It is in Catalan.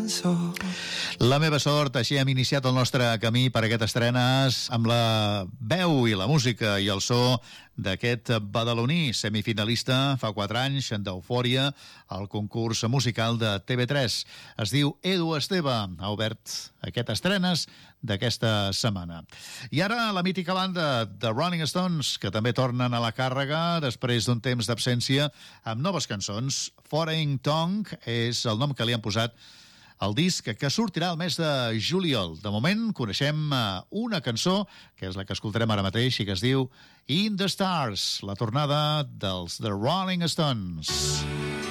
La meva sort, així hem iniciat el nostre camí per aquest estrenes amb la veu i la música i el so d'aquest badaloní semifinalista fa 4 anys d'Eufòria al concurs musical de TV3. Es diu Edu Esteve, ha obert aquest estrenes d'aquesta setmana. I ara la mítica banda de Rolling Stones, que també tornen a la càrrega després d'un temps d'absència amb noves cançons. Foreign Tongue és el nom que li han posat el disc que sortirà el mes de juliol. De moment coneixem una cançó, que és la que escoltarem ara mateix, i que es diu In the Stars, la tornada dels The Rolling Stones.